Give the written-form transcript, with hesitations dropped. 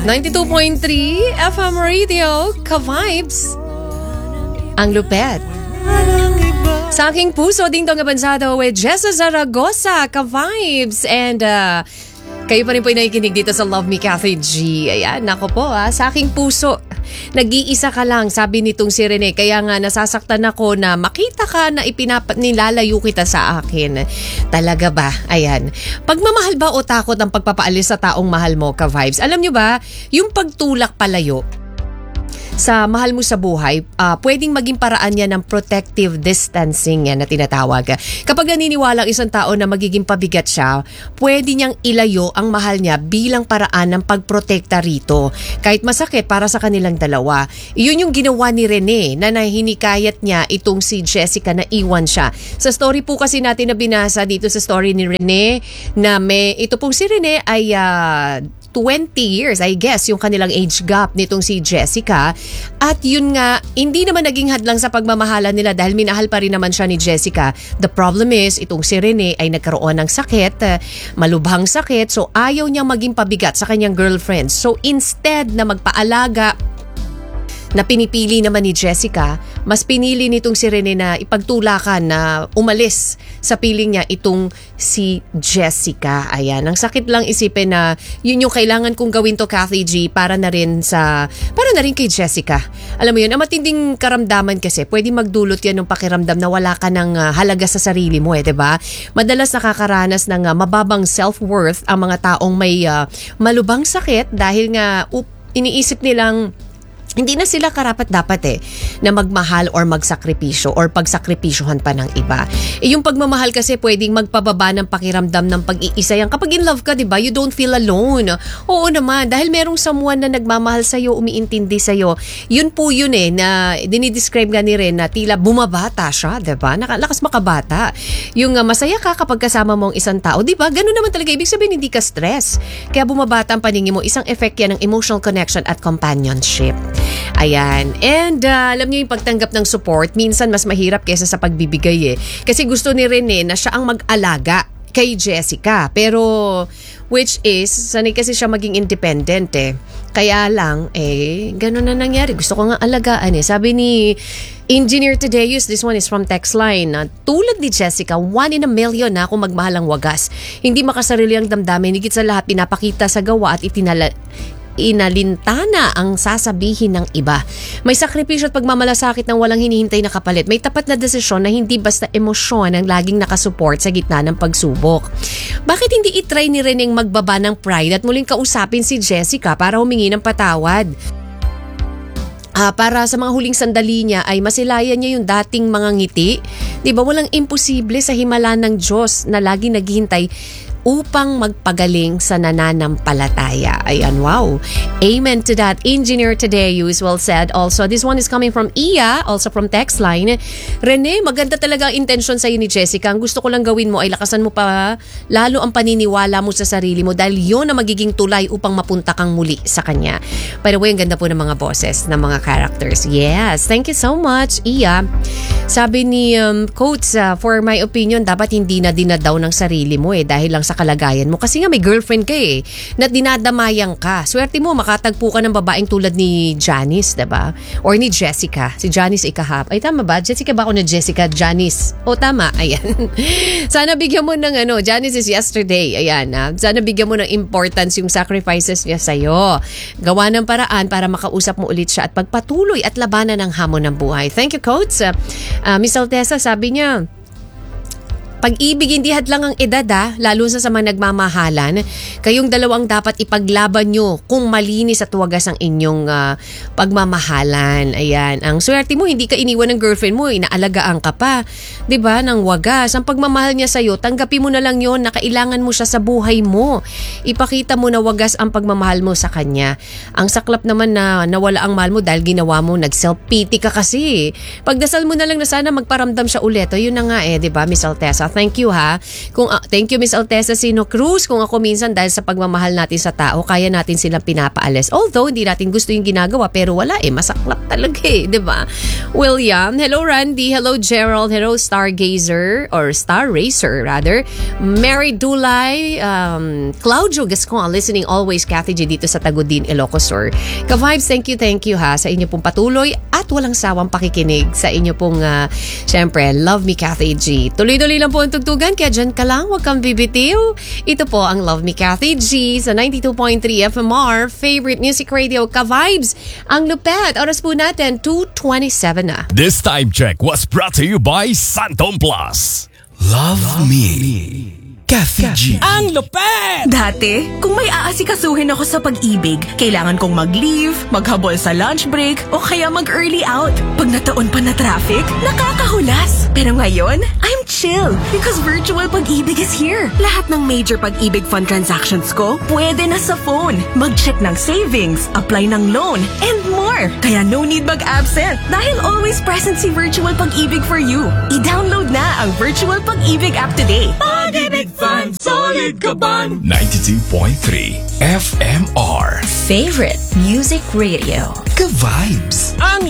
92.3 FM Radio, Ka-Vibes. Ang lupet. Sa aking puso, ding tong abansado with Jessa Zaragoza, Ka-Vibes. And kayo pa rin po nakikinig dito sa Love Me Kathy G. Ayan, nako po sa aking puso. Nag-iisa ka lang, sabi nitong si Rene. Kaya nga nasasaktan ako na makita ka na nilalayo kita sa akin. Talaga ba? Ayan. Pagmamahal ba o takot ang pagpapaalis sa taong mahal mo, Ka-Vibes? Alam nyo ba, yung pagtulak palayo sa mahal mo sa buhay, pwedeng maging paraan yan ng protective distancing yan na tinatawag. Kapag naniniwala ang isang tao na magiging pabigat siya, pwede niyang ilayo ang mahal niya bilang paraan ng pagprotekta rito. Kahit masakit para sa kanilang dalawa. Iyon yung ginawa ni Rene na nahinikayat niya itong si Jessica na iwan siya. Sa story po kasi natin na binasa dito sa story ni Rene na ito pong si Rene ay 20 years, I guess, yung kanilang age gap nitong si Jessica. At yun nga, hindi naman naging hadlang sa pagmamahalan nila dahil minahal pa rin naman siya ni Jessica. The problem is, itong si Rene ay nagkaroon ng sakit, malubhang sakit, so ayaw niyang maging pabigat sa kanyang girlfriend. So instead na magpaalaga, na pinipili naman ni Jessica, mas pinili nitong si Rene na ipagtulakan na umalis sa piling niya itong si Jessica. Ayan, ang sakit lang isipin na yun yung kailangan kong gawin to, Kathy G, para na rin kay Jessica. Alam mo yun, ang matinding karamdaman kasi, pwede magdulot yan ng pakiramdam na wala ka ng halaga sa sarili mo, diba? Madalas nakakaranas ng mababang self-worth ang mga taong may malubhang sakit dahil nga iniisip nilang hindi na sila karapat-dapat na magmahal or magsakripisyo or pagsakripisyohan pa ng iba. Yung pagmamahal kasi pwedeng magpababa ng pakiramdam ng pag-iisa yan. Kapag in love ka, diba, you don't feel alone. Oo naman, dahil merong someone na nagmamahal sa'yo, umiintindi sa'yo. Yun po yun na dinidescribe nga ni Ren na tila bumabata siya, diba? Lakas makabata. Yung masaya ka kapag kasama mo ang isang tao, diba? Ganun naman talaga. Ibig sabihin, hindi ka stress. Kaya bumabata ang paningin mo. Isang effect yan ng emotional connection at companionship. Ayan. And alam niyo yung pagtanggap ng support, minsan mas mahirap kaysa sa pagbibigay Kasi gusto ni Rene na siya ang mag-alaga kay Jessica. Pero, which is, sanay kasi siya maging independent Kaya lang, ganun na nangyari. Gusto ko nga alagaan Sabi ni Engineer Tadeus, this one is from text line, tulad ni Jessica, 1 in a million na kung magmahal ang wagas. Hindi makasarili ang damdamin, higit sa lahat pinapakita sa gawa at inalintana ang sasabihin ng iba. May sakripisyo at pagmamalasakit ng walang hinihintay na kapalit. May tapat na desisyon na hindi basta emosyon ang laging nakasupport sa gitna ng pagsubok. Bakit hindi itry ni Reneng magbaba ng pride at muling kausapin si Jessica para humingi ng patawad? Para sa mga huling sandali niya ay masilayan niya yung dating mga ngiti. Diba, walang imposible sa himala ng Diyos na laging naghihintay upang magpagaling sa nananampalataya. Ayan, wow. Amen to that. Engineer Tadeus, well said. Also, this one is coming from Iya, also from text line. Rene, maganda talaga ang intention sa'yo ni Jessica. Ang gusto ko lang gawin mo ay lakasan mo pa lalo ang paniniwala mo sa sarili mo dahil yun ang magiging tulay upang mapunta kang muli sa kanya. By the way, ang ganda po ng mga boses, ng mga characters. Yes, thank you so much, Iya. Sabi ni Coach, for my opinion, dapat hindi na dinadaw ng sarili mo dahil lang sa kalagayan mo. Kasi nga may girlfriend ka na dinadamayang ka. Swerte mo, makatagpo ka ng babaeng tulad ni Janice, diba? Or ni Jessica. Si Janice ikahap. Ay, tama ba? Jessica ba ako na Jessica? Janice. O, tama. Ayan. Sana bigyan mo ng Janice is yesterday. Ayan. Sana bigyan mo ng importance yung sacrifices niya sa'yo. Gawa ng paraan para makausap mo ulit siya at pagpatuloy at labanan ng hamon ng buhay. Thank you, Coach. Miss Altesa, sabi niya, pag-ibig hindi hadlang ang edad lalo sa mga nagmamahalan. Kayong dalawang dapat ipaglaban nyo kung malinis at wagas ang inyong pagmamahalan. Ayan. Ang swerte mo, hindi ka iniwan ng girlfriend mo, inaalagaan ka pa. 'Di ba? Nang wagas. Ang pagmamahal niya sa'yo, tanggapin mo na lang yon na kailangan mo siya sa buhay mo. Ipakita mo na wagas ang pagmamahal mo sa kanya. Ang saklap naman na nawala ang mahal mo dahil ginawa mo, nag-self-pity ka kasi. Pagdasal mo na lang na sana magparamdam siya ulit. O, yun na nga 'di ba, Miss Altesa? Thank you ha. Thank you Miss Altesa Sino Cruz. Kung ako minsan dahil sa pagmamahal natin sa tao, kaya natin silang pinapaalis. Although hindi natin gusto yung ginagawa, pero wala masaklap talaga 'di ba? William, hello Randy, hello Gerald, hello Stargazer or Star Racer rather. Mary Dulay, Claudio Gascon, listening always Kathy G dito sa Tagudin, Ilocos Sur. Ka-Vibes, thank you ha sa inyo pong patuloy at walang sawang pakikinig sa inyo pong syempre, love me Kathy G. Tuloy-tuloy lang po ang tugtugan, kaya dyan ka lang, huwag kang bibitiw. Ito po ang Love Me Kathy G sa 92.3 FMR, favorite music radio, Ka-Vibes. Ang lupet, oras po natin, 2:27 na. This time check was brought to you by Santom Plus. Love me. Kathy G. Ang lupet! Dati, kung may aasikasuhin ako sa pag-ibig, kailangan kong mag-leave, maghabol sa lunch break, o kaya mag-early out. Pag nataon pa na traffic, nakakahulas. Pero ngayon, I'm chill because virtual pag-ibig is here. Lahat ng major pag-ibig fund transactions ko, pwede na sa phone. Mag-check ng savings, apply ng loan, and more. Kaya no need mag-absent dahil always present si virtual pag-ibig for you. I-download na ang virtual pag-ibig app today. Pag-ibig Fun, solid kaban. 92.3 FMR. Favorite music radio. Ka-Vibes. Ang